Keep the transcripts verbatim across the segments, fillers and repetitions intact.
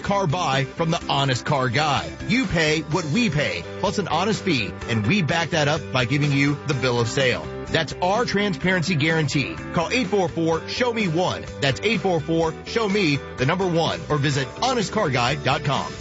car buy from the Honest Car Guy. You pay what we pay, plus an honest fee, and we back that up by giving you the bill of sale. That's our transparency guarantee. Call eight four four, show me one. That's eight four four, show me the number one, or visit honest car guy dot com.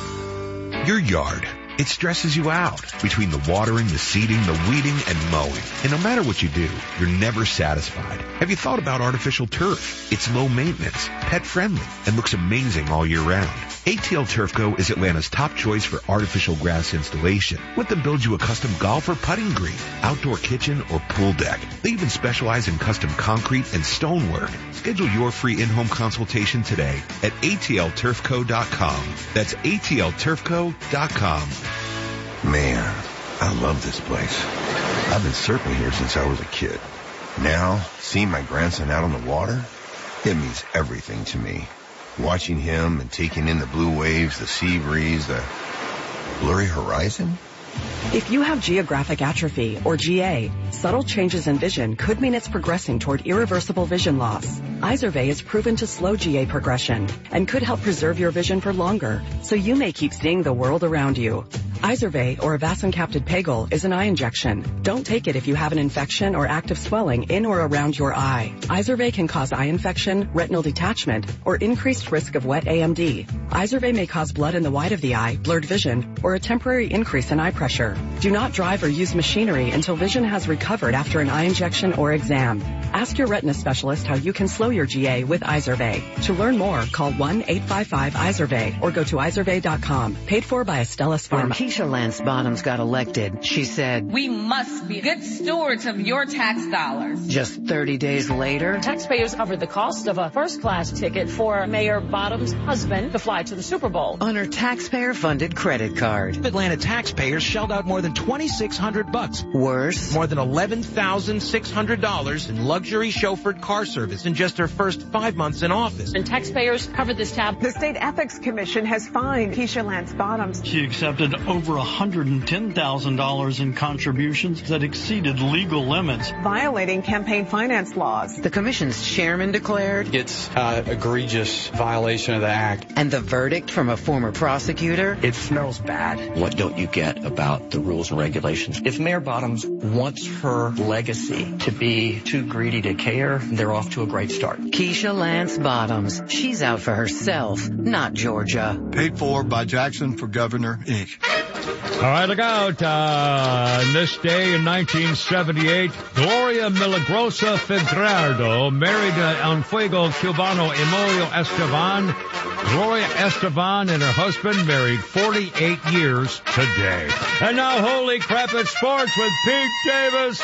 Your yard. It stresses you out between the watering, the seeding, the weeding, and mowing. And no matter what you do, you're never satisfied. Have you thought about artificial turf? It's low maintenance, pet friendly, and looks amazing all year round. A T L Turf Co. is Atlanta's top choice for artificial grass installation. Let them build you a custom golf or putting green, outdoor kitchen, or pool deck. They even specialize in custom concrete and stonework. Schedule your free in-home consultation today at A T L turf co dot com. That's A T L turf co dot com. Man, I love this place. I've been surfing here since I was a kid. Now, seeing my grandson out on the water, it means everything to me. Watching him and taking in the blue waves, the sea breeze, the blurry horizon. If you have geographic atrophy, or G A, subtle changes in vision could mean it's progressing toward irreversible vision loss. Izervay is proven to slow G A progression and could help preserve your vision for longer, so you may keep seeing the world around you. Izervay, or avacincaptad pegol, is an eye injection. Don't take it if you have an infection or active swelling in or around your eye. Izervay can cause eye infection, retinal detachment, or increased risk of wet A M D. Izervay may cause blood in the white of the eye, blurred vision, or a temporary increase in eye pressure. Do not drive or use machinery until vision has recovered after an eye injection or exam. Ask your retina specialist how you can slow your G A with Izervay. To learn more, call one eight five five Izervay or go to izervay dot com. Paid for by Astellas Pharma. When Keisha Lance Bottoms got elected, she said, "We must be good stewards of your tax dollars." Just thirty days later, taxpayers covered the cost of a first-class ticket for Mayor Bottoms' husband to fly to the Super Bowl on her taxpayer-funded credit card. Atlanta taxpayers shelled out more than twenty-six hundred bucks. Worse, more than eleven thousand six hundred dollars in luxury chauffeured car service in just her first five months in office. And taxpayers covered this tab. The State Ethics Commission has fined Keisha Lance Bottoms. She accepted over one hundred ten thousand dollars in contributions that exceeded legal limits, violating campaign finance laws. The commission's chairman declared it's an egregious violation of the act. And the verdict from a former prosecutor? It smells bad. What don't you get about the rules and regulations? If Mayor Bottoms wants her legacy to be too greedy to care, they're off to a great start. Keisha Lance Bottoms. She's out for herself, not Georgia. Paid for by Jackson for Governor, Incorporated. All right, look out. Uh, on this day in nineteen seventy-eight, Gloria Milagrosa Figueredo married uh, El Fuego Cubano Emilio Esteban. Gloria Esteban and her husband married forty-eight years today. And now, holy crap, it's sports with Pete Davis.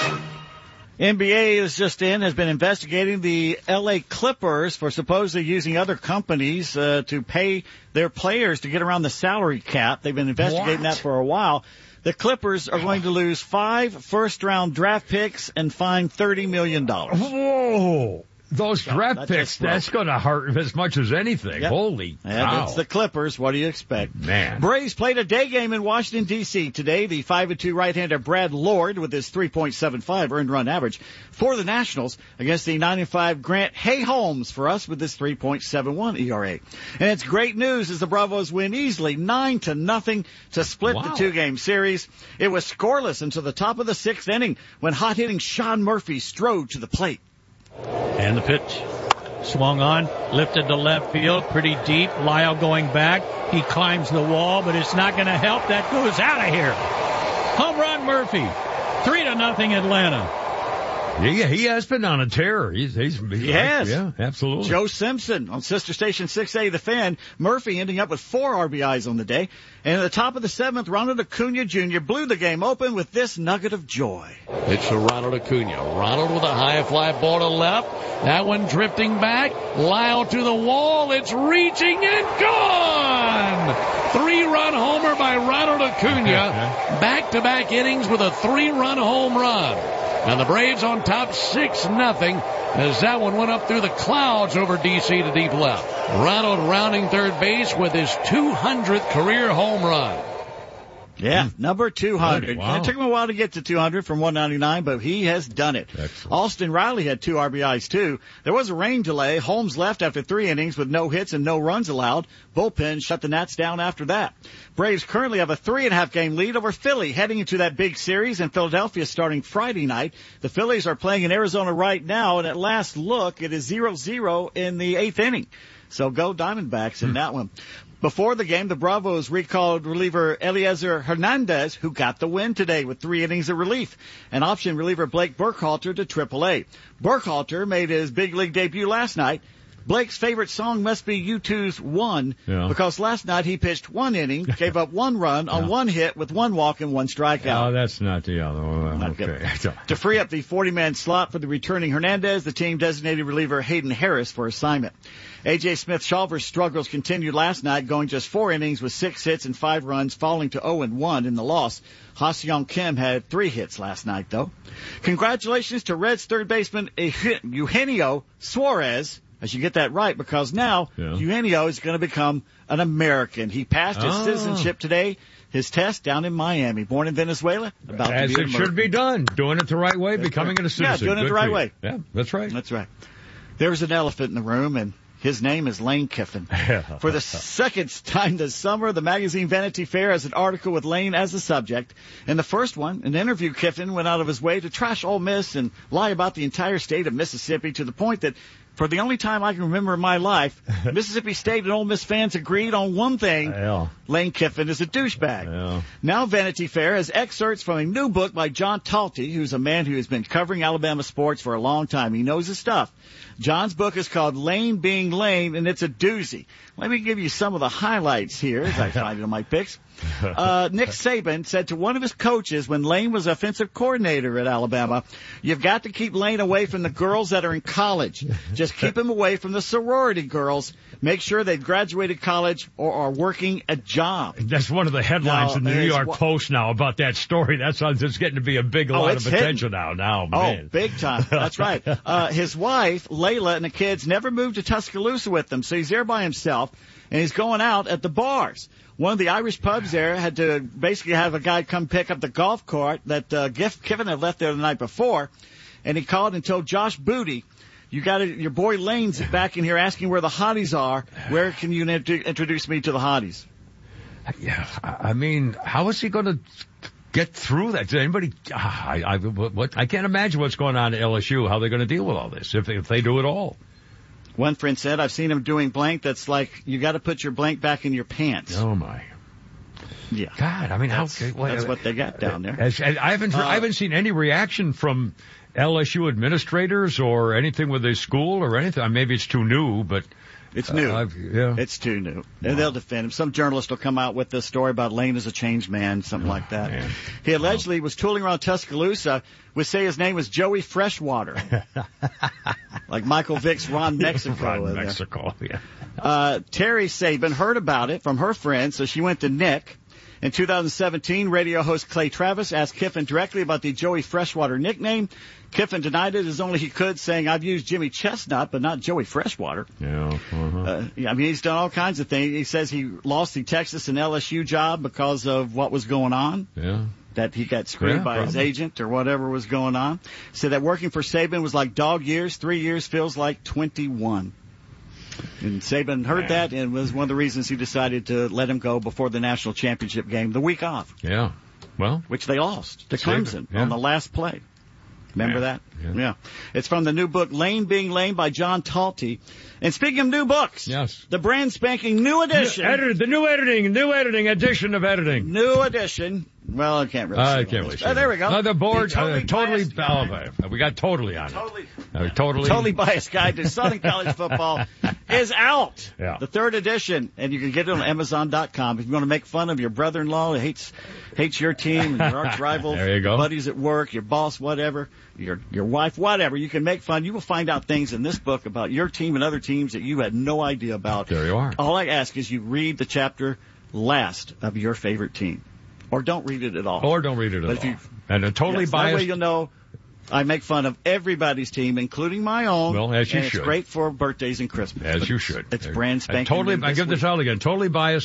N B A is just in, has been investigating the L A Clippers for supposedly using other companies uh, to pay their players to get around the salary cap. They've been investigating What? that for a while. The Clippers are going to lose five first-round draft picks and fine thirty million dollars. Whoa. Those draft that's picks, that's going to hurt as much as anything. Yep. Holy yeah, cow. It's the Clippers. What do you expect? Man. Braves played a day game in Washington, D C today. The five and two right-hander Brad Lord with his three point seven five earned run average for the Nationals against the nine and five Grant Hay Holmes for us with his three point seven one E R A. And it's great news as the Bravos win easily nine to nothing to split wow. the two-game series. It was scoreless until the top of the sixth inning when hot-hitting Sean Murphy strode to the plate. And the pitch. Swung on, lifted to left field, pretty deep. Lyle going back. He climbs the wall, but it's not going to help. That goes out of here. Home run, Murphy. Three to nothing, Atlanta. Yeah, he has been on a tear. He's, he's, he's he has. Yeah, absolutely. Joe Simpson on Sister Station six A, The Fan. Murphy ending up with four R B Is on the day. And at the top of the seventh, Ronald Acuna Junior blew the game open with this nugget of joy. It's to Ronald Acuna. Ronald with a high fly ball to left. That one drifting back. Lyle to the wall. It's reaching and gone! Three-run homer by Ronald Acuna. Back-to-back innings with a three-run home run. And the Braves on top six nothing as that one went up through the clouds over D C to deep left. Ronald rounding third base with his two hundredth career home run. Yeah, Hmm. number two hundred. Wow. It took him a while to get to two hundred from one ninety-nine, but he has done it. Excellent. Austin Riley had two R B Is too. There was a rain delay. Holmes left after three innings with no hits and no runs allowed. Bullpen shut the Nats down after that. Braves currently have a three and a half game lead over Philly heading into that big series in Philadelphia starting Friday night. The Phillies are playing in Arizona right now, and at last look, it is zero zero in the eighth inning. So go Diamondbacks in that one. Before the game, the Bravos recalled reliever Eliezer Hernandez, who got the win today with three innings of relief, and option reliever Blake Burkhalter to triple A. Burkhalter made his big league debut last night. Blake's favorite song must be U two's One, Yeah. because last night he pitched one inning, gave up one run on Yeah. one hit with one walk and one strikeout. Oh, that's not the other one. Okay. To free up the forty-man slot for the returning Hernandez, the team designated reliever Hayden Harris for assignment. A J. Smith-Shawver's struggles continued last night, going just four innings with six hits and five runs, falling to oh and one in the loss. Ha-Seong Kim had three hits last night, though. Congratulations to Reds third baseman Eugenio Suarez, as you get that right, because now Yeah. Eugenio is going to become an American. He passed his Oh. citizenship today. His test down in Miami. Born in Venezuela, about As to be it an should American. be done. Doing it the right way, becoming right. a citizen. Yeah, doing it Good the right for you. way. Yeah, that's right. That's right. There's an elephant in the room, and his name is Lane Kiffin. For the second time this summer, the magazine Vanity Fair has an article with Lane as the subject. In the first one, an interview, Kiffin went out of his way to trash Ole Miss and lie about the entire state of Mississippi to the point that for the only time I can remember in my life, Mississippi State and Ole Miss fans agreed on one thing. Yeah. Lane Kiffin is a douchebag. Yeah. Now Vanity Fair has excerpts from a new book by John Talty, who's a man who has been covering Alabama sports for a long time. He knows his stuff. John's book is called Lane Being Lane, and it's a doozy. Let me give you some of the highlights here as I find it on my picks. Uh, Nick Saban said to one of his coaches when Lane was offensive coordinator at Alabama, "You've got to keep Lane away from the girls that are in college. Just keep him away from the sorority girls. Make sure they've graduated college or are working a job." That's one of the headlines Now, in the New it's York wha- Post now about that story. That's it's getting to be a big Oh, lot it's of attention now. Now, man. Oh, big time. That's right. Uh, his wife, Layla, and the kids never moved to Tuscaloosa with them, so he's there by himself, and he's going out at the bars. One of the Irish pubs there had to basically have a guy come pick up the golf cart that uh, Giff Kiffin had left there the night before, and he called and told Josh Booty, "You got to, your boy Lane's back in here asking where the hotties are. Where can you int- introduce me to the hotties?" Yeah, I I mean, how is he going to get through that? Does anybody? ah, I, I, what, I can't imagine what's going on at L S U. How they're going to deal with all this if if they do it all. One friend said, "I've seen him doing blank. That's like you got to put your blank back in your pants." Oh my. Yeah. God, I mean, that's, how? What, that's what they got down there. As, I haven't Uh, I haven't seen any reaction from L S U administrators or anything with the school or anything. Maybe it's too new, but It's new. Uh, I've- yeah. It's too new. And they'll defend him. Some journalist will come out with this story about Lane as a changed man, something like that. man. He allegedly was tooling around Tuscaloosa. Would say his name was Joey Freshwater. Like Michael Vick's Ron Mexico. Ron over there. Mexico, yeah. Uh, Terry Saban heard about it from her friend, so she went to Nick. In two thousand seventeen, radio host Clay Travis asked Kiffin directly about the Joey Freshwater nickname. Kiffin denied it as only he could, saying, "I've used Jimmy Chestnut, but not Joey Freshwater." Yeah. Uh-huh. Uh, yeah, I mean, he's done all kinds of things. He says he lost the Texas and L S U job because of what was going on. Yeah. That he got screwed Yeah, by his probably. agent or whatever was going on. Said that working for Saban was like dog years. Three years feels like twenty-one. And Saban heard that and was one of the reasons he decided to let him go before the national championship game, the week off, Yeah. Well, which they lost to Saban, Clemson yeah. on the last play. Remember Yeah, that? yeah. Yeah. It's from the new book, Lane Being Lane by John Talty. And speaking of new books, yes. the brand spanking new edition. Edit, the new editing, new editing, edition of editing. New edition. Well, I can't really I say can't all really this. say Oh, there we go. No, the board, The uh, totally, biased oh, we got totally on it. Totally. Uh, totally. Totally biased guide to Southern College football is out. Yeah. The third edition, and you can get it on Amazon dot com. If you want to make fun of your brother-in-law who hates hates your team, and your arch rival, There you go. your buddies at work, your boss, whatever, your your wife, whatever, you can make fun. You will find out things in this book about your team and other teams that you had no idea about. There you are. All I ask is you read the chapter last of your favorite team, or don't read it at all. Or don't read it at But if all. you- and a totally Yes, That biased. way you'll know I make fun of everybody's team, including my own. Well, as you and should. It's great for birthdays and Christmas. As But you it's- should. It's There- brand and spanking Totally, new I this give this week. out again. Totally biased.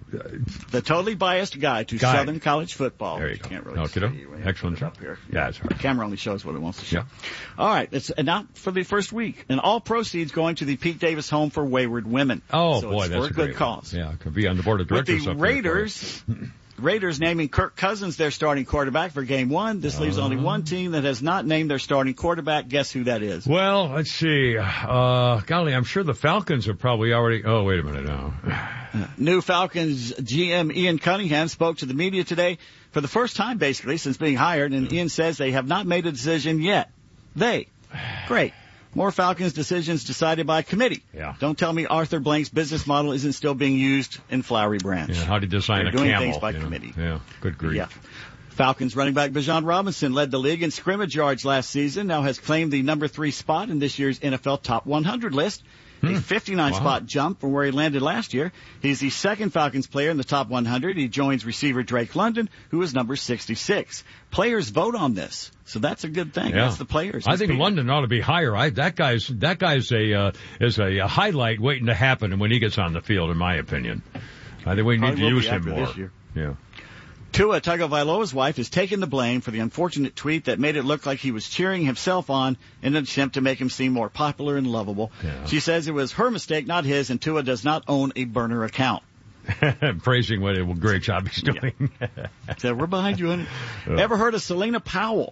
the totally biased guide to Guide. Southern college football. There you go. Can't really Okay, see you when you excellent put it job. up here. Yeah, it's hard. The camera only shows what it wants to show. Yeah. All right, it's and now for the first week, and all proceeds going to the Pete Davis Home for Wayward Women. Oh so boy, it's that's for a a good great cause. One. Yeah, could be on the board of With directors. the up there for Raiders. Raiders naming Kirk Cousins their starting quarterback for game one. This leaves Uh-huh. only one team that has not named their starting quarterback. Guess who that is? Well, let's see. Uh, golly, I'm sure the Falcons have probably already. Oh, wait a minute now. New Falcons G M Ian Cunningham spoke to the media today for the first time, basically, since being hired, and Ian says they have not made a decision yet. They. Great. More Falcons decisions decided by committee. Yeah. Don't tell me Arthur Blank's business model isn't still being used in Flowery Branch. Yeah, how to design They're a doing camel. things by you know. committee. Yeah, good grief. Yeah. Falcons running back Bijan Robinson led the league in scrimmage yards last season, now has claimed the number three spot in this year's N F L Top one hundred list. Hmm. A fifty-nine Wow. spot jump from where he landed last year. He's the second Falcons player in the top one hundred. He joins receiver Drake London, who is number sixty-six. Players vote on this, so that's a good thing. Yeah. That's the players. I That's think people. London ought to be higher. I, that guy's that guy's a uh, is a, a highlight waiting to happen when he gets on the field, in my opinion. I think we need Probably to will use be him after more. this year. Yeah. Tua Tagovailoa's wife has taken the blame for the unfortunate tweet that made it look like he was cheering himself on in an attempt to make him seem more popular and lovable. Yeah. She says it was her mistake, not his, and Tua does not own a burner account. Praising what a great job he's doing. So we're behind you. Honey. Ever heard of Selena Powell?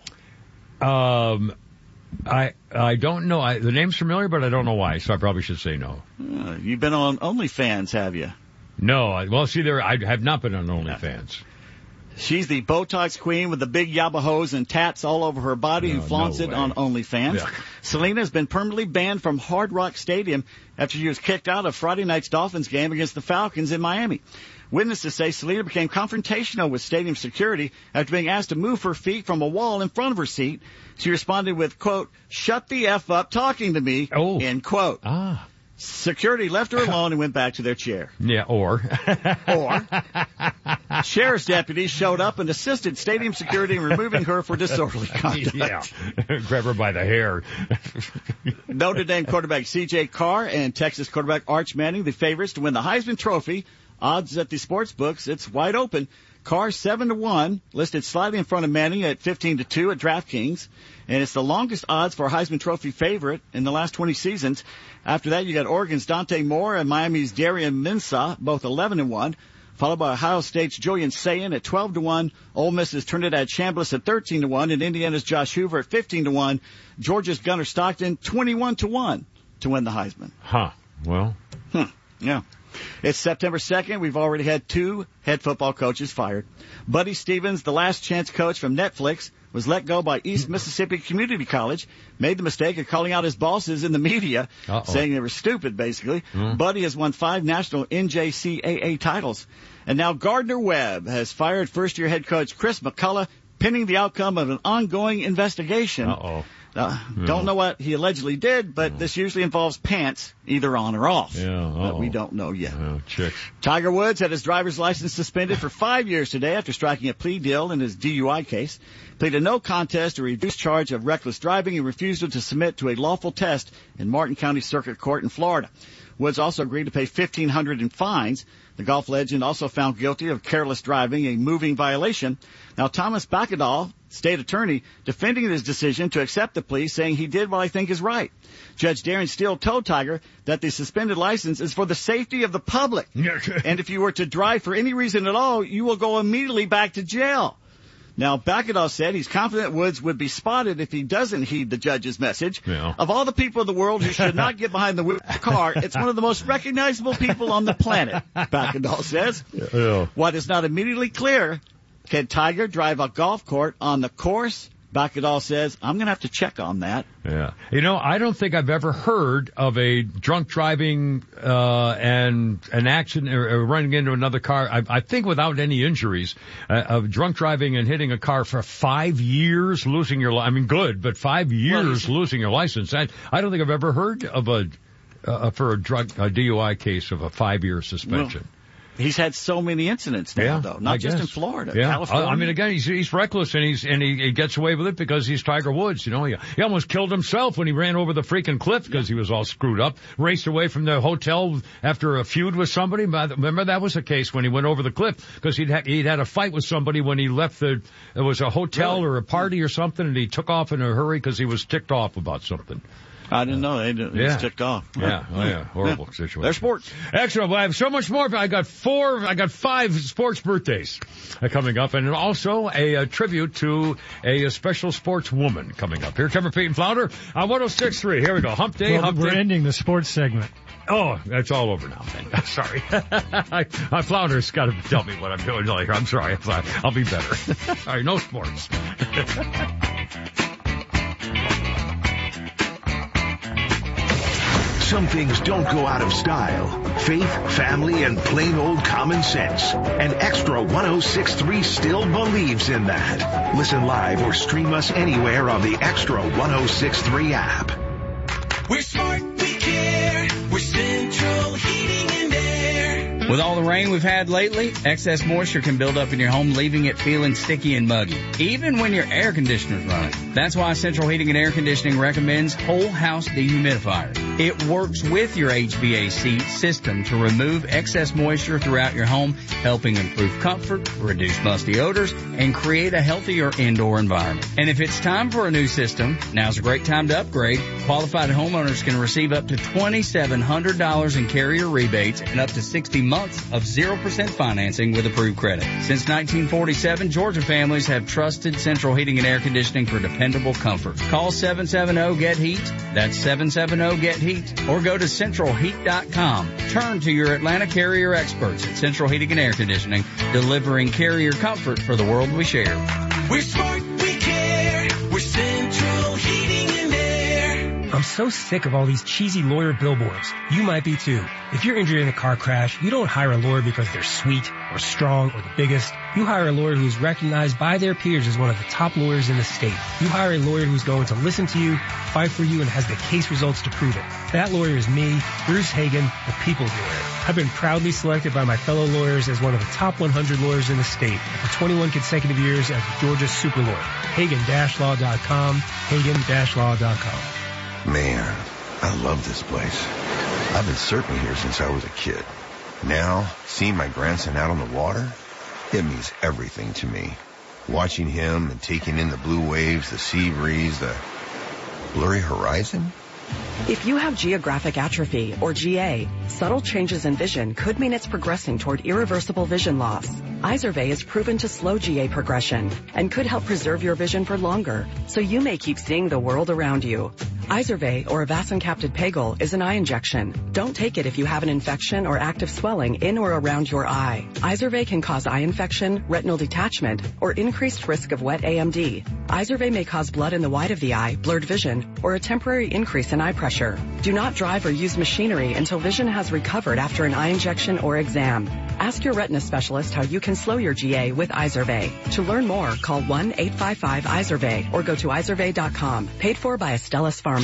Um, I I don't know. I, the name's familiar, but I don't know why, so I probably should say no. Uh, you've been on OnlyFans, have you? No. I, well, see, there I have not been on OnlyFans. She's the Botox queen with the big yabba and tats all over her body No, who flaunts no it way. on OnlyFans. Yeah. Selena has been permanently banned from Hard Rock Stadium after she was kicked out of Friday night's Dolphins game against the Falcons in Miami. Witnesses say Selena became confrontational with stadium security after being asked to move her feet from a wall in front of her seat. She responded with, quote, "Shut the F up talking to me," oh. end quote. Ah. Security left her alone and went back to their chair. Yeah, or. Or, sheriff's deputies showed up and assisted stadium security in removing her for disorderly conduct. Yeah. Grab her by the hair. Notre Dame quarterback C J Carr and Texas quarterback Arch Manning, the favorites to win the Heisman Trophy. Odds at the sports books, it's wide open. Carr seven to one, listed slightly in front of Manning at fifteen to two at DraftKings, and it's the longest odds for a Heisman Trophy favorite in the last twenty seasons. After that, you got Oregon's Dante Moore and Miami's Darian Mensah, both eleven to one, followed by Ohio State's Julian Sayin at twelve to one, Ole Miss's Trinidad Chambliss at thirteen to one, and Indiana's Josh Hoover at fifteen to one, Georgia's Gunnar Stockton twenty-one to one to win the Heisman. Huh. Well. Hmm. Yeah. It's September second. We've already had two head football coaches fired. Buddy Stevens, the last chance coach from Netflix, was let go by East Mississippi Community College, made the mistake of calling out his bosses in the media, Uh-oh. saying they were stupid, basically. Mm. Buddy has won five national N J C A A titles. And now Gardner Webb has fired first-year head coach Chris McCullough, pending the outcome of an ongoing investigation. Uh-oh. Uh, Yeah. Don't know what he allegedly did, but this usually involves pants, either on or off. Yeah, But we uh-oh. don't know yet. Oh, chicks. Tiger Woods had his driver's license suspended for five years today after striking a plea deal in his D U I case. Pleaded no contest to a reduced charge of reckless driving and refusal to submit to a lawful test in Martin County Circuit Court in Florida. Woods also agreed to pay fifteen hundred dollars in fines. The golf legend also found guilty of careless driving, a moving violation. Now, Thomas Bacadal, state attorney, defending his decision to accept the plea, saying he did what I think is right. Judge Darren Steele told Tiger that the suspended license is for the safety of the public. And if you were to drive for any reason at all, you will go immediately back to jail. Now, Bacadal said he's confident Woods would be spotted if he doesn't heed the judge's message. Yeah. Of all the people in the world who should not get behind the wheel of a car, it's one of the most recognizable people on the planet, Bacadal says. Yeah. What is not immediately clear, can Tiger drive a golf cart on the course? Bacadal says, I'm going to have to check on that. Yeah. You know, I don't think I've ever heard of a drunk driving uh and an accident or, or running into another car, I, I think without any injuries, uh, of drunk driving and hitting a car for five years, losing your, li- I mean, good, but five years Well, losing your license. I, I don't think I've ever heard of a, uh, for a drug, a D U I case of a five-year suspension. He's had so many incidents now, yeah, though, not I just guess. in Florida, yeah. California. I mean, again, he's he's reckless, and he's and he, he gets away with it because he's Tiger Woods. You know, he, he almost killed himself when he ran over the freaking cliff because he was all screwed up. Raced away from the hotel after a feud with somebody. Remember that was the case when he went over the cliff because he'd had, he'd had a fight with somebody when he left the. It was a hotel really? or a party or something, and he took off in a hurry because he was ticked off about something. I didn't know. They didn't, yeah. It's ticked off. Yeah, oh yeah, horrible yeah. situation. They're sports. Excellent. Well, I have so much more. I got four, I got five sports birthdays uh, coming up, and also a, a tribute to a, a special sports woman coming up. Here, Kevin Pete and Flounder on one oh six point three. Here we go. Hump Day, well, Hump we're Day. ending the sports segment. Oh, that's all over now. Sorry. I, my Flounder's got to tell me what I'm doing later. I'm sorry. I'll be better. All right, no sports. Some things don't go out of style. Faith, family, and plain old common sense. And Extra one oh six point three still believes in that. Listen live or stream us anywhere on the Extra one oh six point three app. We're smart, we care. We're Central Heating and Air. With all the rain we've had lately, excess moisture can build up in your home, leaving it feeling sticky and muggy, even when your air conditioner's running. That's why Central Heating and Air Conditioning recommends Whole House Dehumidifier. It works with your H V A C system to remove excess moisture throughout your home, helping improve comfort, reduce musty odors, and create a healthier indoor environment. And if it's time for a new system, now's a great time to upgrade. Qualified homeowners can receive up to twenty-seven hundred dollars in carrier rebates and up to sixty months of zero percent financing with approved credit. Since nineteen forty-seven, Georgia families have trusted Central Heating and Air Conditioning for dependable comfort. Call seven seven zero, get heat. That's seven seven zero, get heat. Or go to central heat dot com. Turn to your Atlanta carrier experts at Central Heating and Air Conditioning, delivering carrier comfort for the world we share. We're smart, we care. We're Central Heating and Air. I'm so sick of all these cheesy lawyer billboards. You might be too. If you're injured in a car crash, you don't hire a lawyer because they're sweet or strong or the biggest. You hire a lawyer who's recognized by their peers as one of the top lawyers in the state. You hire a lawyer who's going to listen to you, fight for you, and has the case results to prove it. That lawyer is me, Bruce Hagan, the people's lawyer. I've been proudly selected by my fellow lawyers as one of the top one hundred lawyers in the state for twenty-one consecutive years as Georgia's super lawyer. Hagan Law dot com, Hagan Law dot com. Man, I love this place. I've been surfing here since I was a kid. Now, seeing my grandson out on the water, it means everything to me. Watching him and taking in the blue waves, the sea breeze, the blurry horizon. If you have geographic atrophy, or G A, subtle changes in vision could mean it's progressing toward irreversible vision loss. Izervay is proven to slow G A progression and could help preserve your vision for longer, so you may keep seeing the world around you. Izervay, or avacincaptad pegol, is an eye injection. Don't take it if you have an infection or active swelling in or around your eye. Izervay can cause eye infection, retinal detachment, or increased risk of wet A M D. Izervay may cause blood in the white of the eye, blurred vision, or a temporary increase in eye pressure. Do not drive or use machinery until vision has recovered after an eye injection or exam. Ask your retina specialist how you can slow your G A with Izervay. To learn more, call one eight five five Izervay or go to izervay dot com. Paid for by Astellas Pharma.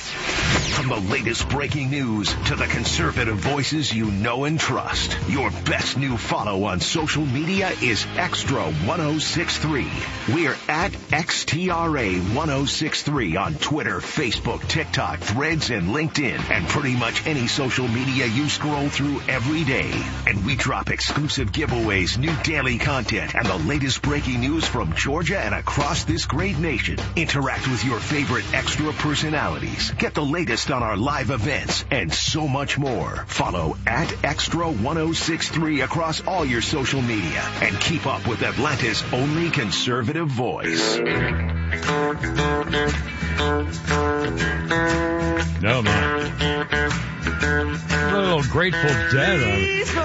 From the latest breaking news to the conservative voices you know and trust, your best new follow on social media is Extra one oh six point three. We're at X T R A one oh six point three on Twitter, Facebook, TikTok, Threads, and LinkedIn, and pretty much any social media you scroll through every day. And we drop exclusive giveaways, new daily content, and the latest breaking news from Georgia and across this great nation. Interact with your favorite Extra personalities. Get the latest on our live events and so much more. Follow at Extra one oh six point three across all your social media and keep up with Atlanta's only conservative voice. No, man. A little Grateful Dead on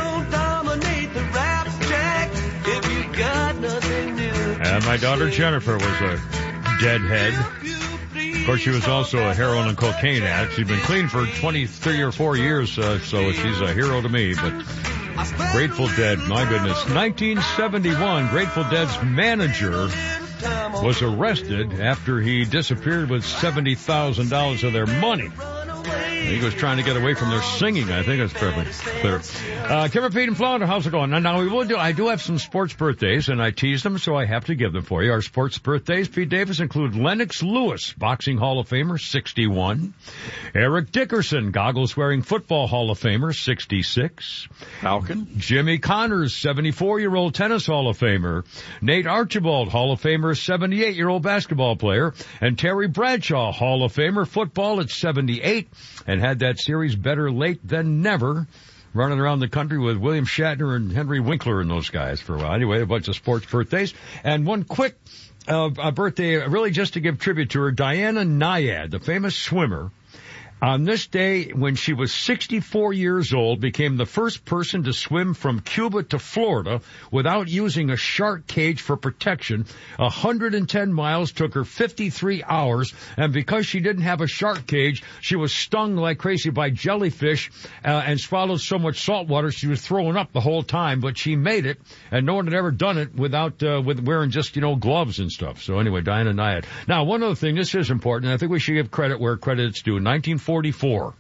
it. And my daughter Jennifer was a deadhead. Of course, she was also a heroin and cocaine addict. She'd been clean for twenty-three or four years, uh, so she's a hero to me. But Grateful Dead, my goodness. nineteen seventy-one, Grateful Dead's manager was arrested after he disappeared with seventy thousand dollars of their money. He was trying to get away from their singing. I think that's perfectly clear. Uh, Kimmer, Pete, and Flounder, how's it going? Now, now we will do. I do have some sports birthdays, and I teased them, so I have to give them for you. Our sports birthdays, Pete Davis, include Lennox Lewis, boxing Hall of Famer, sixty-one. Eric Dickerson, goggles-wearing football Hall of Famer, sixty-six. Falcon. Jimmy Connors, seventy-four-year-old tennis Hall of Famer. Nate Archibald, Hall of Famer, seventy-eight-year-old basketball player. And Terry Bradshaw, Hall of Famer, football at seventy-eight. And had that series better late than never, running around the country with William Shatner and Henry Winkler and those guys for a while. Anyway, a bunch of sports birthdays. And one quick uh, a birthday, really just to give tribute to her, Diana Nyad, the famous swimmer, on this day, when she was sixty-four years old, became the first person to swim from Cuba to Florida without using a shark cage for protection. one hundred ten miles took her fifty-three hours, and because she didn't have a shark cage, she was stung like crazy by jellyfish uh, and swallowed so much salt water she was throwing up the whole time. But she made it, and no one had ever done it without uh, with wearing just, you know, gloves and stuff. So anyway, Diana Nyad. Now, one other thing, this is important, and I think we should give credit where credit's due. nineteen forty-four.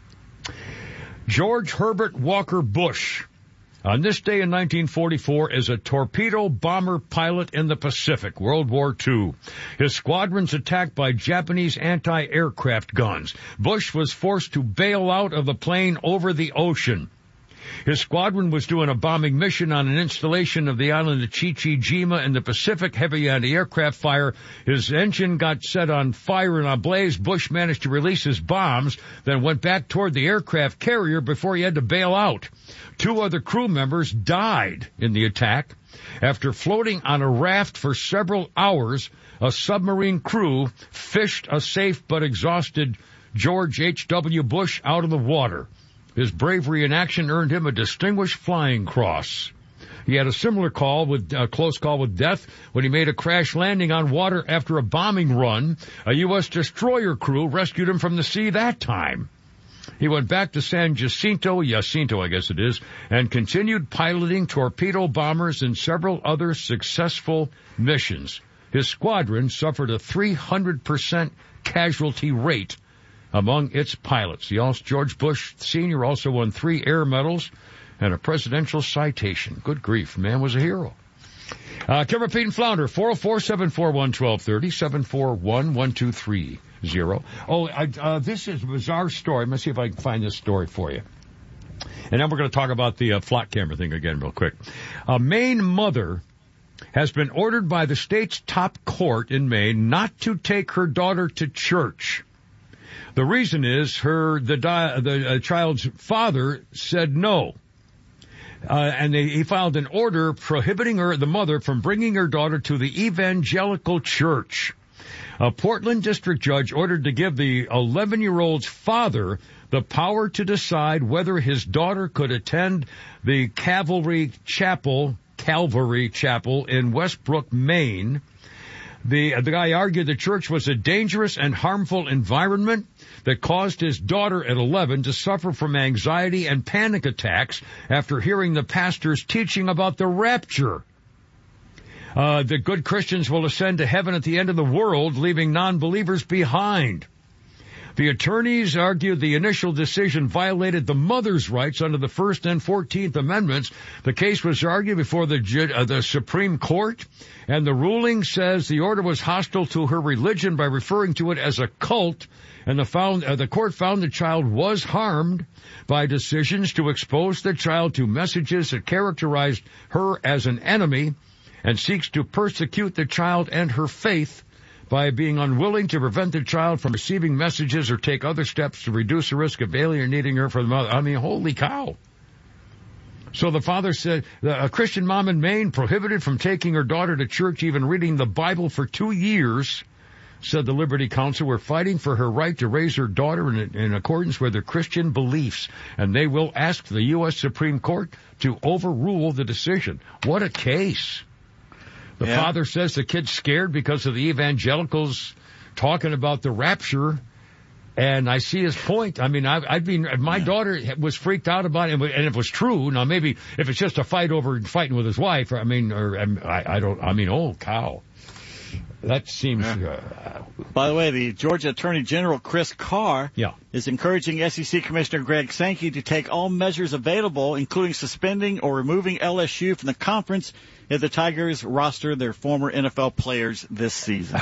George Herbert Walker Bush, on this day in nineteen forty-four, is a torpedo bomber pilot in the Pacific, World War Two. His squadron's attacked by Japanese anti-aircraft guns. Bush was forced to bail out of the plane over the ocean. His squadron was doing a bombing mission on an installation of the island of Chichijima in the Pacific. Heavy anti-aircraft fire. His engine got set on fire and ablaze. Bush managed to release his bombs, then went back toward the aircraft carrier before he had to bail out. Two other crew members died in the attack. After floating on a raft for several hours, a submarine crew fished a safe but exhausted George H W. Bush out of the water. His bravery in action earned him a Distinguished Flying Cross. He had a similar call with a close call with death when he made a crash landing on water after a bombing run. A U S destroyer crew rescued him from the sea that time. He went back to San Jacinto, Jacinto I guess it is, and continued piloting torpedo bombers and several other successful missions. His squadron suffered a three hundred percent casualty rate among its pilots. The also, George Bush Senior also won three air medals and a presidential citation. Good grief, man was a hero. Uh, Kimmer, Pete, and Flounder, four oh four, seven four one, one two three oh, seven four one, one two three oh. Oh, I, uh, this is a bizarre story. Let me see if I can find this story for you. And then we're going to talk about the uh, flock camera thing again real quick. A Maine mother has been ordered by the state's top court in Maine not to take her daughter to church. The reason is her the di- the uh, child's father said no, uh, and they, he filed an order prohibiting her, the mother, from bringing her daughter to the evangelical church. A Portland district judge ordered to give the eleven-year-old's father the power to decide whether his daughter could attend the Calvary Chapel, Calvary Chapel in Westbrook, Maine. The, the guy argued the church was a dangerous and harmful environment that caused his daughter at eleven to suffer from anxiety and panic attacks after hearing the pastor's teaching about the rapture. Uh, that good Christians will ascend to heaven at the end of the world, leaving non-believers behind. The attorneys argued the initial decision violated the mother's rights under the First and Fourteenth Amendments. The case was argued before the, uh, the Supreme Court, and the ruling says the order was hostile to her religion by referring to it as a cult, and the, found, uh, the court found the child was harmed by decisions to expose the child to messages that characterized her as an enemy and seeks to persecute the child and her faith by being unwilling to prevent the child from receiving messages or take other steps to reduce the risk of alienating her from the mother. I mean, holy cow. So the father said, a Christian mom in Maine prohibited from taking her daughter to church, even reading the Bible for two years, said the Liberty Counsel. We're fighting for her right to raise her daughter in, in accordance with her Christian beliefs, and they will ask the U S Supreme Court to overrule the decision. What a case. The yeah. father says the kid's scared because of the evangelicals talking about the rapture, and I see his point. I mean, I, I'd be, my yeah. daughter was freaked out about it, and if it was true, now maybe if it's just a fight over fighting with his wife, I mean, or I, I don't, I mean, oh cow. That seems... Uh, By the way, the Georgia Attorney General Chris Carr yeah. is encouraging S E C Commissioner Greg Sankey to take all measures available, including suspending or removing L S U from the conference if the Tigers roster their former N F L players this season.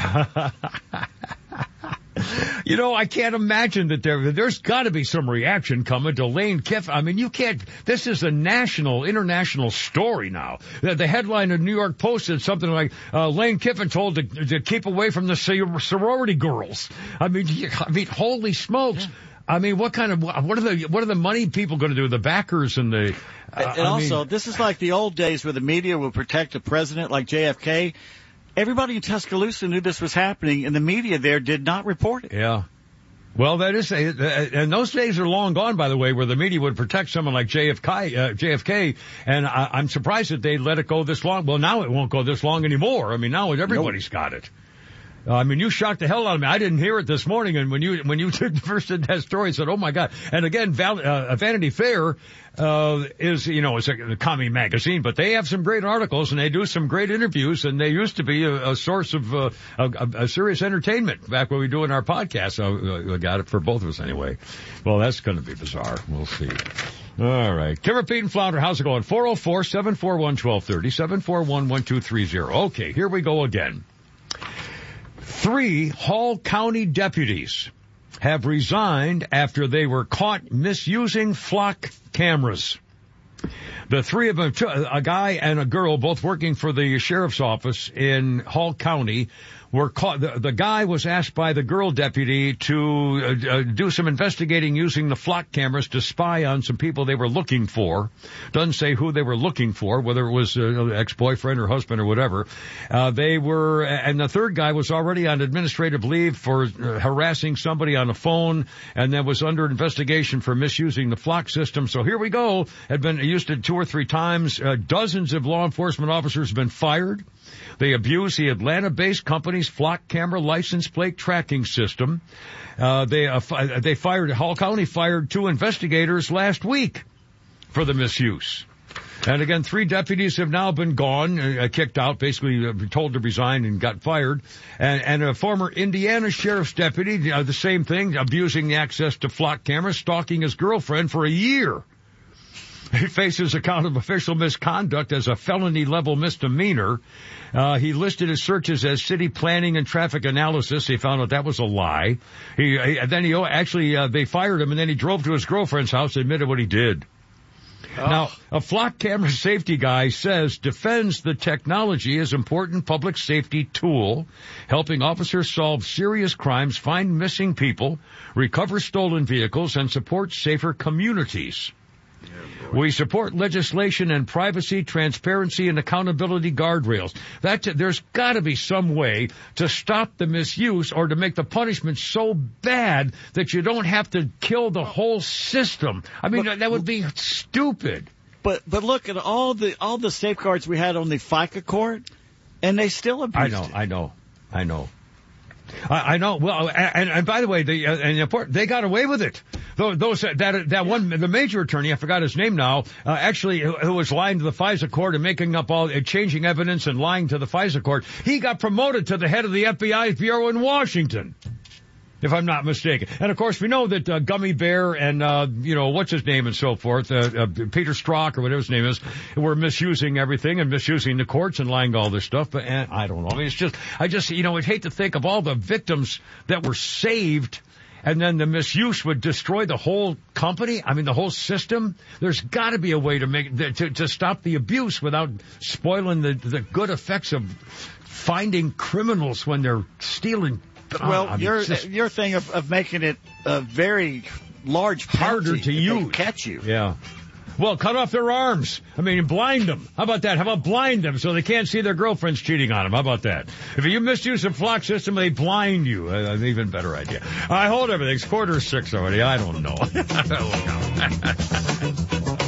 You know, I can't imagine that there, there's got to be some reaction coming to Lane Kiffin. I mean, you can't, this is a national, international story now. The, the headline of New York Post said something like, uh, Lane Kiffin told to, to keep away from the sorority girls. I mean, I mean, holy smokes. Yeah. I mean, what kind of, what are the, what are the money people going to do? The backers and the, uh, and, and also, mean, this is like the old days where the media would protect a president like J F K. Everybody in Tuscaloosa knew this was happening, and the media there did not report it. Yeah. Well, that is, and those days are long gone, by the way, where the media would protect someone like J F K, uh, J F K, and I, I'm surprised that they let it go this long. Well, now it won't go this long anymore. I mean, now everybody's nope. got it. Uh, I mean, you shocked the hell out of me. I didn't hear it this morning, and when you when you first did that story, I said, "Oh my God!" And again, Val, uh, Vanity Fair uh, is, you know, it's a, a commie magazine, but they have some great articles and they do some great interviews, and they used to be a, a source of uh, a, a serious entertainment back when we were doing our podcast. I, I got it for both of us anyway. Well, that's going to be bizarre. We'll see. All right. Kimmer, Pete, and Flounder, how's it going? four oh four, seven four one, one two three oh, seven four one, one two three oh. Okay, here we go again. Three Hall County deputies have resigned after they were caught misusing flock cameras. The three of them, a guy and a girl, both working for the sheriff's office in Hall County, were caught. The, the guy was asked by the girl deputy to uh, uh, do some investigating using the flock cameras to spy on some people they were looking for. Doesn't say who they were looking for, whether it was uh, ex-boyfriend or husband or whatever. Uh, they were, and the third guy was already on administrative leave for uh, harassing somebody on the phone, and then was under investigation for misusing the flock system. So here we go. Had been used it two or three times. Uh, dozens of law enforcement officers have been fired. They abuse the Atlanta-based company's flock camera license plate tracking system. Uh, they uh, fi- they fired Hall County fired two investigators last week for the misuse. And again, three deputies have now been gone, uh, kicked out, basically uh, told to resign and got fired. And, and a former Indiana sheriff's deputy, uh, the same thing, abusing the access to flock cameras, stalking his girlfriend for a year. He faces a count of official misconduct as a felony-level misdemeanor. Uh, he listed his searches as city planning and traffic analysis. He found out that was a lie. He, he then he actually uh, they fired him, and then he drove to his girlfriend's house and admitted what he did. Oh. Now, a flock camera safety guy says defends the technology as important public safety tool, helping officers solve serious crimes, find missing people, recover stolen vehicles, and support safer communities. Yeah, we support legislation and privacy, transparency, and accountability guardrails. That there's got to be some way to stop the misuse or to make the punishment so bad that you don't have to kill the whole system. I mean, but, that would be stupid. But but look at all the all the safeguards we had on the FICA court, and they still abused I know, it. I know, I know. I, I know. Well, and, and by the way, the uh, and important, they got away with it. Those, those that that yeah. one, the major attorney, I forgot his name now, uh, actually, who, who was lying to the FISA court and making up all, uh, changing evidence and lying to the FISA court. He got promoted to the head of the F B I's bureau in Washington, if I'm not mistaken. And of course, we know that uh, Gummy Bear and uh, you know what's his name and so forth, uh, uh, Peter Strzok or whatever his name is, were misusing everything and misusing the courts and lying to all this stuff. But and, I don't know. I mean, it's just, I just, you know, I'd hate to think of all the victims that were saved, and then the misuse would destroy the whole company. I mean, the whole system. There's got to be a way to make to to stop the abuse without spoiling the the good effects of finding criminals when they're stealing. Well, I mean, your just, your thing of, of making it a very large harder to use, catch you. Yeah. Well, cut off their arms. I mean, blind them. How about that? How about blind them so they can't see their girlfriends cheating on them? How about that? If you misuse the flock system, they blind you. Uh, an even better idea. I hold everything. It's quarter to six already. I don't know. Look out.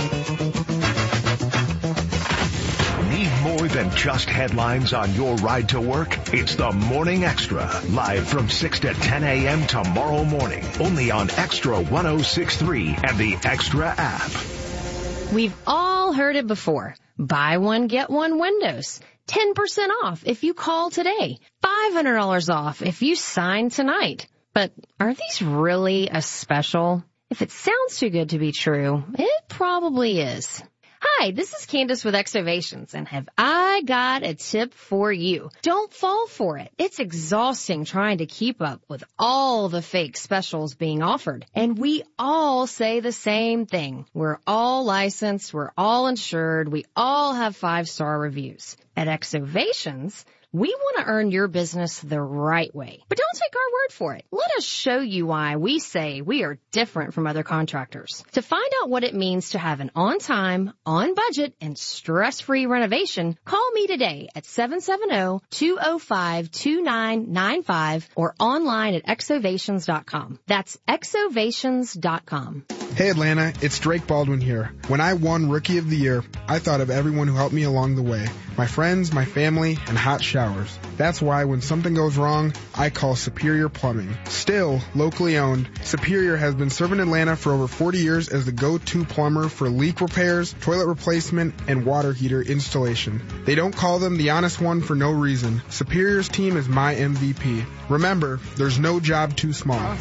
More than just headlines on your ride to work? It's the Morning Extra, live from six to ten a.m. tomorrow morning, only on Extra one oh six point three and the Extra app. We've all heard it before. Buy one, get one windows. ten percent off if you call today. five hundred dollars off if you sign tonight. But are these really a special? If it sounds too good to be true, it probably is. Hi, this is Candace with Exovations, and have I got a tip for you. Don't fall for it. It's exhausting trying to keep up with all the fake specials being offered. And we all say the same thing. We're all licensed, we're all insured, we all have five-star reviews. At Exovations, we want to earn your business the right way. But don't take our word for it. Let us show you why we say we are different from other contractors. To find out what it means to have an on-time, on-budget, and stress-free renovation, call me today at seven seven zero, two zero five, two nine nine five or online at exovations dot com. That's exovations dot com. Hey Atlanta, it's Drake Baldwin here. When I won Rookie of the Year, I thought of everyone who helped me along the way. My friends, my family, and hot showers. That's why when something goes wrong, I call Superior Plumbing. Still locally owned, Superior has been serving Atlanta for over forty years as the go-to plumber for leak repairs, toilet replacement, and water heater installation. They don't call them the honest one for no reason. Superior's team is my M V P. Remember, there's no job too small.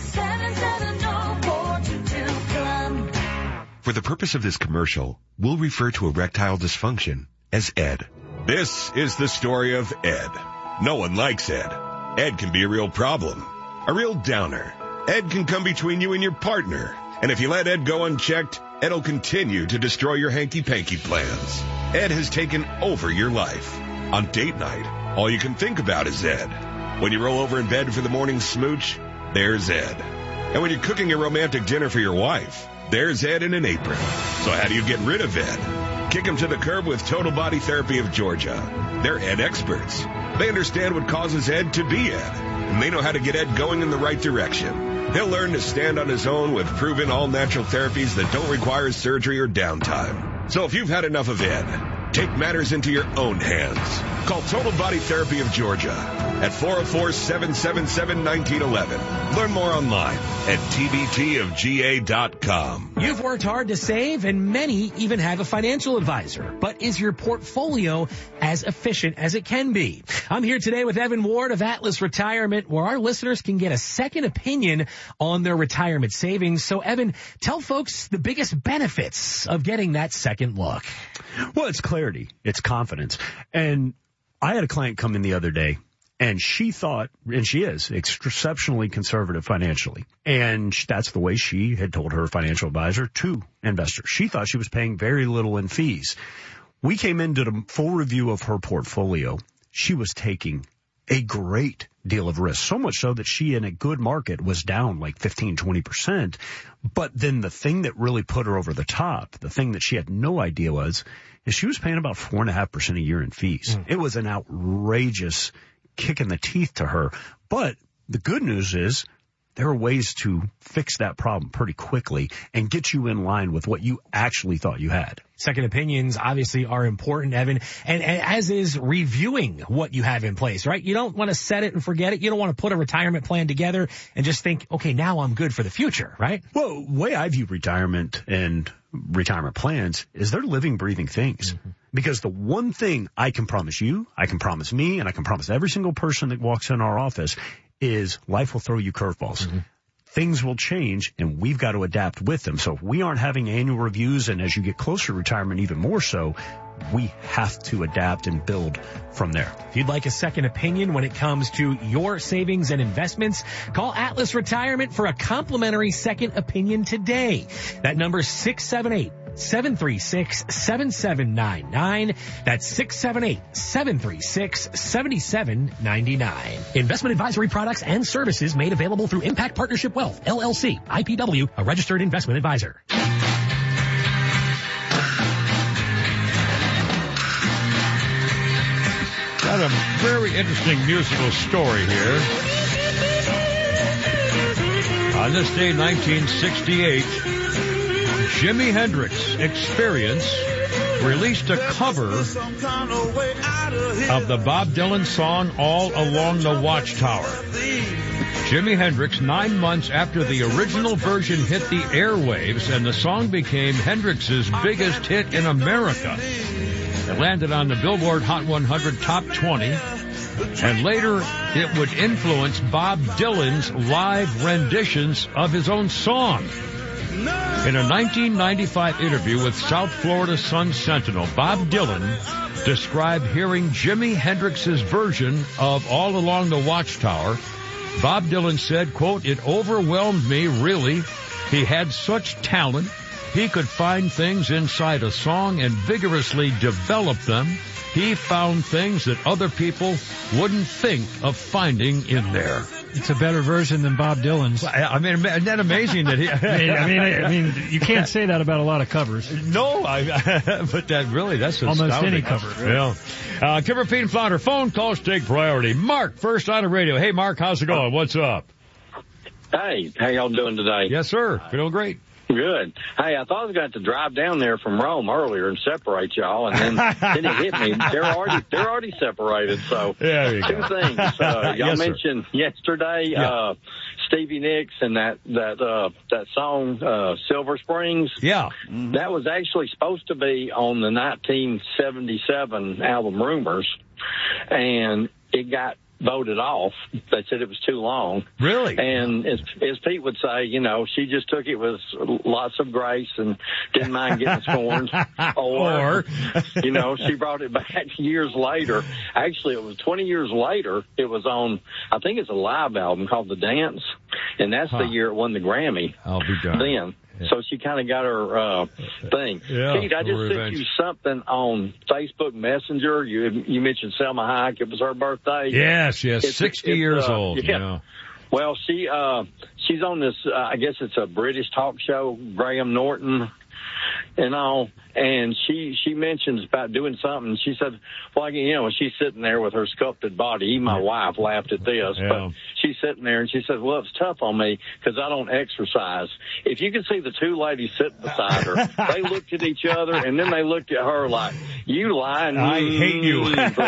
For the purpose of this commercial, we'll refer to erectile dysfunction as E D. This is the story of Ed. No one likes Ed. Ed can be a real problem, a real downer. Ed can come between you and your partner. And if you let Ed go unchecked, Ed'll continue to destroy your hanky-panky plans. Ed has taken over your life. On date night, all you can think about is Ed. When you roll over in bed for the morning smooch, there's Ed. And when you're cooking a romantic dinner for your wife, there's Ed in an apron. So how do you get rid of Ed? Kick him to the curb with Total Body Therapy of Georgia. They're Ed experts. They understand what causes Ed to be Ed, and they know how to get Ed going in the right direction. He'll learn to stand on his own with proven all-natural therapies that don't require surgery or downtime. So if you've had enough of Ed, take matters into your own hands. Call Total Body Therapy of Georgia at four oh four, seven seven seven, one nine one one. Learn more online at T B T of G A dot com. You've worked hard to save, and many even have a financial advisor. But is your portfolio as efficient as it can be? I'm here today with Evan Ward of Atlas Retirement, where our listeners can get a second opinion on their retirement savings. So, Evan, tell folks the biggest benefits of getting that second look. Well, it's clarity. It's confidence. And I had a client come in the other day, and she thought, and she is, exceptionally conservative financially. And that's the way she had told her financial advisor to investors. She thought she was paying very little in fees. We came in, did a full review of her portfolio. She was taking a great deal of risk, so much so that she, in a good market, was down like fifteen, twenty percent. But then the thing that really put her over the top, the thing that she had no idea was, is she was paying about four and a half percent a year in fees. Mm. It was an outrageous kick in the teeth to her. But the good news is there are ways to fix that problem pretty quickly and get you in line with what you actually thought you had. Second opinions obviously are important, Evan, and, and as is reviewing what you have in place, right? You don't want to set it and forget it. You don't want to put a retirement plan together and just think, okay, now I'm good for the future, right? Well, the way I view retirement and retirement plans is they're living, breathing things. Mm-hmm. Because the one thing I can promise you, I can promise me, and I can promise every single person that walks in our office is life will throw you curveballs. Mm-hmm. Things will change, and we've got to adapt with them. So if we aren't having annual reviews, and as you get closer to retirement even more so, we have to adapt and build from there. If you'd like a second opinion when it comes to your savings and investments, call Atlas Retirement for a complimentary second opinion today. That number is six seven eight, seven three six, seven seven nine nine. That's six seven eight, seven three six, seven seven nine nine. Investment advisory products and services made available through Impact Partnership Wealth, L L C, I P W, a registered investment advisor. Got a very interesting musical story here. On this day, nineteen sixty-eight, Jimi Hendrix Experience released a cover of the Bob Dylan song All Along the Watchtower. Jimi Hendrix, nine months after the original version hit the airwaves and the song became Hendrix's biggest hit in America. It landed on the Billboard Hot one hundred Top twenty, and later it would influence Bob Dylan's live renditions of his own song. In a nineteen ninety-five interview with South Florida Sun-Sentinel, Bob Dylan described hearing Jimi Hendrix's version of All Along the Watchtower. Bob Dylan said, quote, "It overwhelmed me, really. He had such talent. He could find things inside a song and vigorously develop them. He found things that other people wouldn't think of finding in there." It's a better version than Bob Dylan's. I mean, isn't that amazing that he... I, mean, I mean, I mean, you can't say that about a lot of covers. No, I, but that really, that's astounding. Almost any cover. Really. Yeah. Uh, Kimmer, Pete, and Flounder, phone calls take priority. Mark, first on the radio. Hey, Mark, how's it going? What's up? Hey, how y'all doing today? Yes, sir. Feeling great. Good. Hey, I thought I was going to have to drive down there from Rome earlier and separate y'all, and then, then it hit me. They're already they're already separated. So yeah, you two go. things. Uh, y'all Yes, mentioned sir. yesterday Yeah. uh, Stevie Nicks and that that uh, that song uh, Silver Springs. Yeah, mm-hmm. That was actually supposed to be on the nineteen seventy-seven album Rumors, and it got voted off. They said it was too long. Really? And as, as Pete would say, you know, she just took it with lots of grace and didn't mind getting scorned. Or, or you know, she brought it back years later. Actually, it was twenty years later. It was on, I think it's a live album called The Dance, and that's huh. the year it won the Grammy. I'll be done. Then. Yeah. So she kind of got her uh, thing. Yeah, Pete, I just sent you something on Facebook Messenger. You you mentioned Selma Hayek. It was her birthday. Yes, yes, it's, sixty it's, years uh, old. Yeah. yeah. Well, she uh, she's on this. Uh, I guess it's a British talk show. Graham Norton. And all, and she she mentions about doing something. She said, "Well, you know, when she's sitting there with her sculpted body, even my wife laughed at this. Yeah. But she's sitting there, and she said, "Well, it's tough on me because I don't exercise." If you could see the two ladies sitting beside her, they looked at each other, and then they looked at her like, "You lying? I hate you."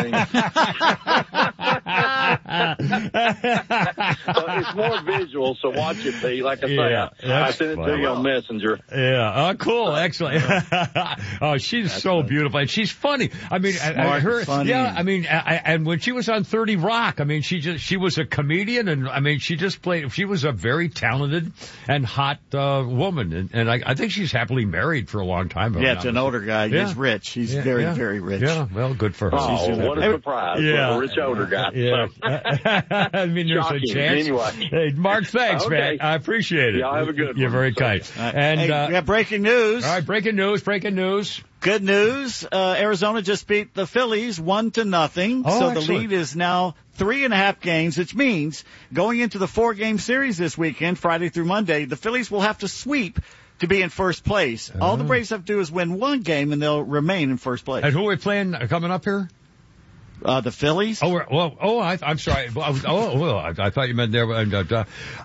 So it's more visual, so watch it, Pete. Like I yeah, say, I sent it to you on Messenger. Yeah. Oh, cool. Excellent. Oh, she's that's so funny. Beautiful. And she's funny. I mean, Smart, I, I, her, funny. yeah, I mean, I, and when she was on thirty Rock, I mean, she just, she was a comedian, and I mean, she just played, she was a very talented and hot, uh, woman. And, and I, I think she's happily married for a long time. Yeah, it's an older guy. Yeah. He's rich. He's yeah, very, yeah. very rich. Yeah, well, good for her. Oh, what a surprise. Yeah. What a rich older guy. Yeah. So. I mean, there's Shocking. a chance. Anyway. Hey, Mark, thanks, okay. man. I appreciate it. Y'all have a good You're one. very kind. Right. And, hey, uh, we have breaking news. All right, breaking news, breaking news. Good news. Uh, Arizona just beat the Phillies one to nothing. Oh, so excellent. the lead is now three and a half games, which means going into the four game series this weekend, Friday through Monday, the Phillies will have to sweep to be in first place. Oh. All the Braves have to do is win one game and they'll remain in first place. And who are we playing coming up here? Uh, the Phillies. Oh, we're, well, oh, I, I'm sorry. Oh, well, I, I thought you meant there. Uh,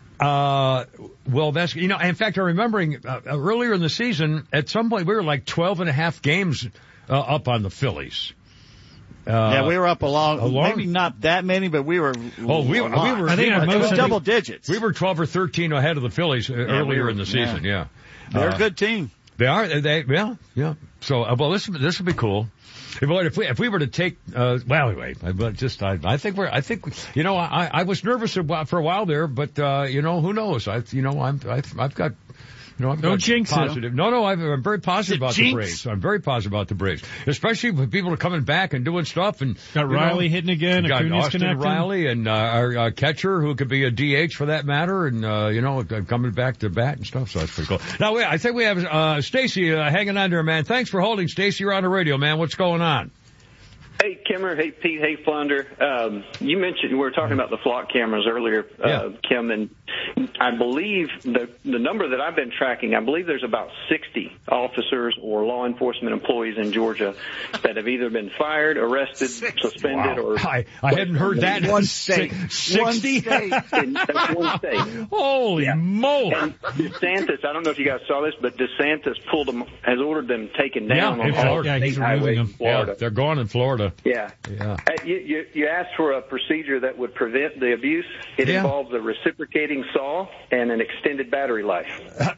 uh, well, that's, you know, in fact, I'm remembering uh, earlier in the season, at some point, we were like twelve and a half games uh, up on the Phillies. Uh, yeah, we were up along, along, maybe not that many, but we were. Oh, we, we were. I think we were, it was double digits. We were twelve or thirteen ahead of the Phillies uh, yeah, earlier we were, in the season. Yeah, yeah. they're uh, a good team. They are. They, yeah, yeah. So, uh, well, this this would be cool. If we if we were to take, uh, well, anyway, but just I I think we're I think you know I I was nervous for a while there, but uh, you know who knows? I you know I'm I've, I've got. You know, I'm Don't jinx positive. it. No, no, I'm, I'm very positive The about jinx. the Braves. I'm very positive about the Braves, especially when people are coming back and doing stuff. And got Riley know, hitting again. Got Acuna's Austin connecting. Riley and uh, our uh, catcher, who could be a D H for that matter, and uh, you know, coming back to bat and stuff. So that's pretty cool. Now, wait, I think we have uh, Stacy uh, hanging on there, man. Thanks for holding, Stacy. You're on the radio, man. What's going on? Hey, Kimmer. Hey, Pete. Hey, Flounder. Um, you mentioned we were talking about the flock cameras earlier, uh, Yeah. Kim, and I believe the the number that I've been tracking, I believe there's about sixty officers or law enforcement employees in Georgia that have either been fired, arrested, suspended, Wow. or I, I hadn't heard that. One state. sixty? One state. in that's one state. Holy Yeah. moly! And DeSantis, I don't know if you guys saw this, but DeSantis pulled them, has ordered them taken Yeah, down in on all Florida. Yeah, he's state removing highways them. in Florida. Yeah, they're gone in Florida. Yeah. Yeah. Uh, you, you, you asked for a procedure that would prevent the abuse. It Yeah. involves a reciprocating saw and an extended battery life.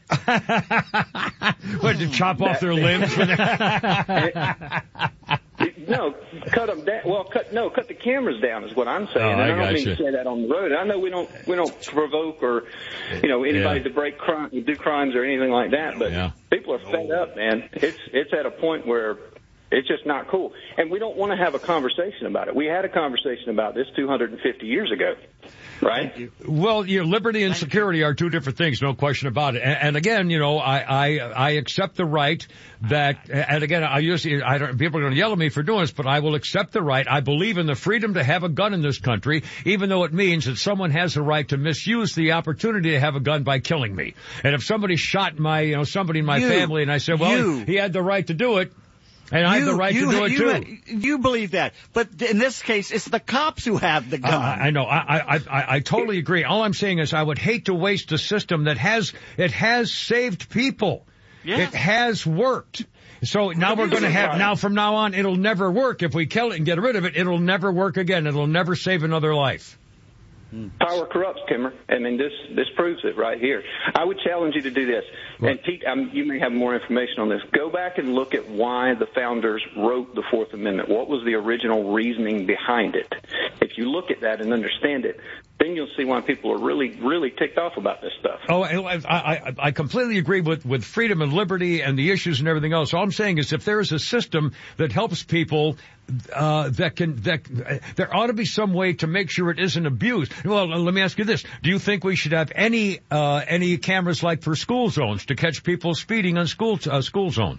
What, to chop off their limbs? You, no, cut them down. Well, cut no, cut the cameras down is what I'm saying. Oh, and I, I don't mean gotcha. to say that on the road. I know we don't we don't provoke or you know anybody Yeah. to break crime, do crimes or anything like that. But Yeah. people are fed up, man. It's it's at a point where it's just not cool, and we don't want to have a conversation about it. We had a conversation about this two hundred fifty years ago. Right. Well, you know, liberty and security are two different things, no question about it. And, and again, you know, I, I, I accept the right that, and again, I usually, I don't, people are going to yell at me for doing this, but I will accept the right. I believe in the freedom to have a gun in this country, even though it means that someone has the right to misuse the opportunity to have a gun by killing me. And if somebody shot my, you know, somebody in my You, family and I said, well, you. he had the right to do it, and I have the right you, to do it you, too. You believe that, but in this case, it's the cops who have the gun. Uh, I know. I, I, I, I totally agree. All I'm saying is I would hate to waste a system that has, it has saved people. Yeah. It has worked. So now we're going to have, now from now on, it'll never work. If we kill it and get rid of it, it'll never work again. It'll never save another life. Power corrupts, Kimmer. I mean, this this proves it right here. I would challenge you to do this. Right. And Pete, um, you may have more information on this. Go back and look at why the founders wrote the Fourth Amendment. What was the original reasoning behind it? If you look at that and understand it, then you'll see why people are really, really ticked off about this stuff. Oh, I, I, I completely agree with, with freedom and liberty and the issues and everything else. All I'm saying is if there is a system that helps people, uh, that can, that, uh, there ought to be some way to make sure it isn't abused. Well, let me ask you this. Do you think we should have any, uh, any cameras like for school zones to catch people speeding on school, uh, school zones?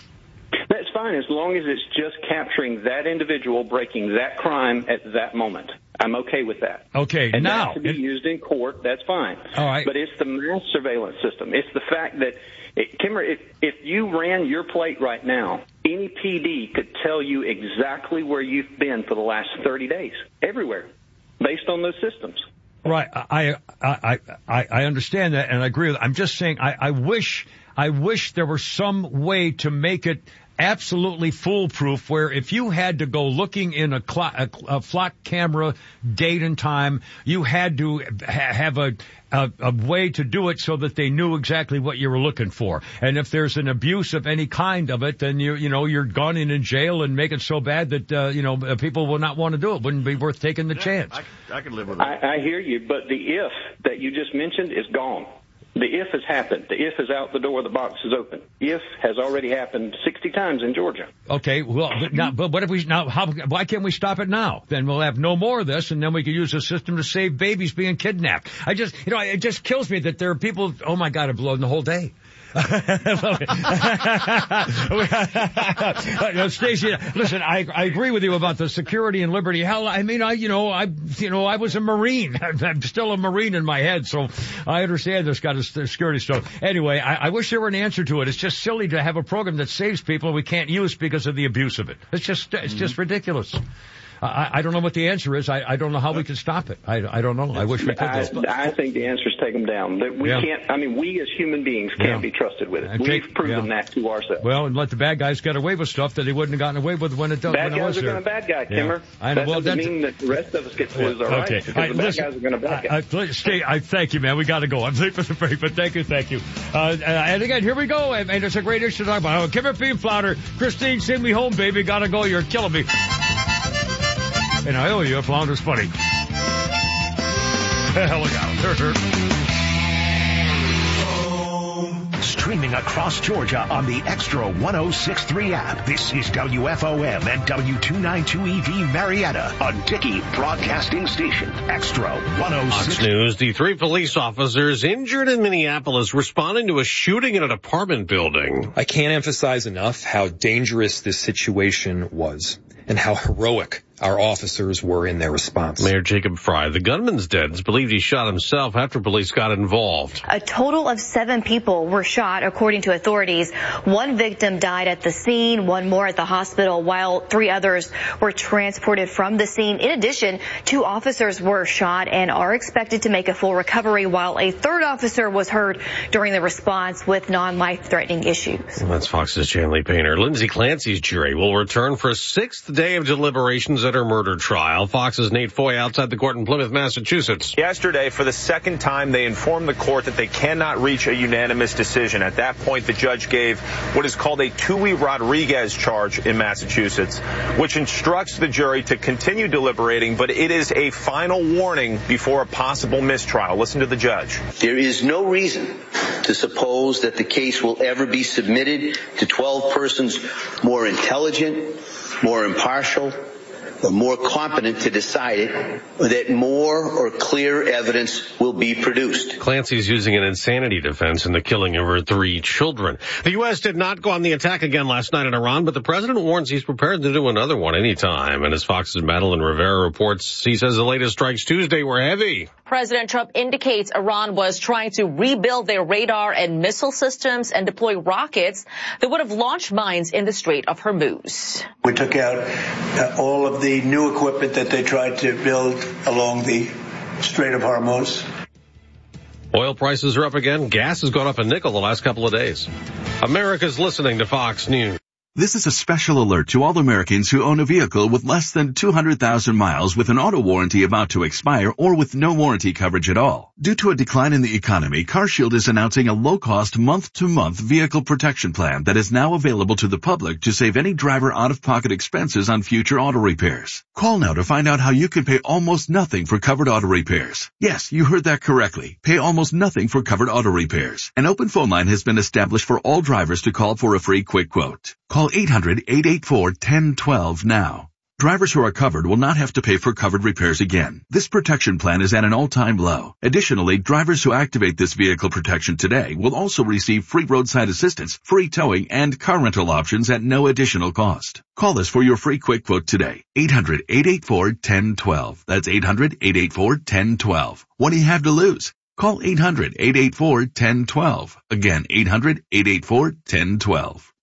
That's fine as long as it's just capturing that individual breaking that crime at that moment. I'm okay with that. Okay, and now. that to be used in court, that's fine. All right. But it's the mass surveillance system. It's the fact that, it, Kimmer, if, if you ran your plate right now, any P D could tell you exactly where you've been for the last thirty days, everywhere, based on those systems. Right. I, I, I, I understand that and I agree with it. I'm just saying I, I wish, I wish there were some way to make it absolutely foolproof where if you had to go looking in a, cl- a, a flock camera date and time, you had to ha- have a, a, a way to do it so that they knew exactly what you were looking for. And if there's an abuse of any kind of it, then you, you know, you're gone in in jail and make it so bad that, uh, you know, people will not want to do it. Wouldn't be worth taking the Yeah, chance. I, I could live with that. I, I hear you, but the if that you just mentioned is gone. The if has happened. The if is out the door. The box is open. If has already happened sixty times in Georgia. Okay, well, but, now, but what if we now? How, why can't we stop it now? Then we'll have no more of this, and then we can use the system to save babies being kidnapped. I just, you know, it just kills me that there are people. Oh my God, I'm blowing the whole day. Stacey, listen, I, I agree with you about the security and liberty. Hell, I mean, I, you know, I, you know, I was a Marine. I'm still a Marine in my head, so I understand this kind of security stuff. Anyway, I, I wish there were an answer to it. It's just silly to have a program that saves people we can't use because of the abuse of it. It's just, it's just ridiculous. I, I don't know what the answer is. I, I don't know how we can stop it. I, I don't know. I wish we could. I, I think the answer is take them down. That we Yeah. can't. I mean, we as human beings can't Yeah. be trusted with it. And We've take- proven yeah. that to ourselves. Well, and let the bad guys get away with stuff that they wouldn't have gotten away with when it, bad when it guys was are there. going to bad guy, Yeah. Kimmer. I know. That Well, doesn't that's- mean that the rest of us get to lose our rights Okay. because All right, the bad listen, guys are going to bad guy. I, I, stay, I thank you, man. We got to go. I'm late for the break, but thank you, thank you. Uh, and again, here we go. And, and it's a great issue to talk about. Oh, Kimmer Bean Flounder, Christine, sing me home, baby. Gotta go. You're killing me. And I owe you. Flounder's funny. Look out. Streaming across Georgia on the Extra one oh six point three app. This is W F O M and W two ninety-two E V Marietta, a Dickey Broadcasting Station. Extra one oh six. Fox News, the three police officers injured in Minneapolis responding to a shooting in an apartment building. I can't emphasize enough how dangerous this situation was and how heroic our officers were in their response. Mayor Jacob Fry, the gunman's dead. It's believed he shot himself after police got involved. A total of seven people were shot, according to authorities. One victim died at the scene, one more at the hospital, while three others were transported from the scene. In addition, two officers were shot and are expected to make a full recovery, while a third officer was hurt during the response with non-life-threatening issues. Well, that's Fox's Chanley Painter. Lindsay Clancy's jury will return for a sixth day of deliberations babysitter murder trial. Fox's Nate Foy outside the court in Plymouth, Massachusetts. Yesterday, for the second time, they informed the court that they cannot reach a unanimous decision. At that point, the judge gave what is called a Tui Rodriguez charge in Massachusetts, which instructs the jury to continue deliberating, but it is a final warning before a possible mistrial. Listen to the judge. There is no reason to suppose that the case will ever be submitted to twelve persons more intelligent, more impartial, or more competent to decide it, or that more or clear evidence will be produced. Clancy's using an insanity defense in the killing of her three children. The U S did not go on the attack again last night in Iran, but the president warns he's prepared to do another one anytime. And as Fox's Madeline Rivera reports, he says the latest strikes Tuesday were heavy. President Trump indicates Iran was trying to rebuild their radar and missile systems and deploy rockets that would have launched mines in the Strait of Hormuz. We took out uh, all of the new equipment that they tried to build along the Strait of Hormuz. Oil prices are up again. Gas has gone up a nickel the last couple of days. America's listening to Fox News. This is a special alert to all Americans who own a vehicle with less than two hundred thousand miles with an auto warranty about to expire or with no warranty coverage at all. Due to a decline in the economy, CarShield is announcing a low-cost month-to-month vehicle protection plan that is now available to the public to save any driver out-of-pocket expenses on future auto repairs. Call now to find out how you can pay almost nothing for covered auto repairs. Yes, you heard that correctly. Pay almost nothing for covered auto repairs. An open phone line has been established for all drivers to call for a free quick quote. Call eight hundred, eight eight four, one zero one two now. Drivers who are covered will not have to pay for covered repairs again. This protection plan is at an all-time low. Additionally, drivers who activate this vehicle protection today will also receive free roadside assistance, free towing, and car rental options at no additional cost. Call us for your free quick quote today. eight hundred, eight eight four, one zero one two. That's eight hundred, eight eight four, one zero one two. What do you have to lose? Call eight hundred, eight eight four, one zero one two. Again, eight hundred, eight eight four, one zero one two.